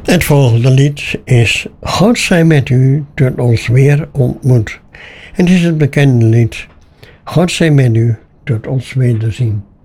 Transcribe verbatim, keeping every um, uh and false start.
Het volgende lied is God zij met u tot ons weer ontmoet. En het is het bekende lied God zij met u tot ons wederzien.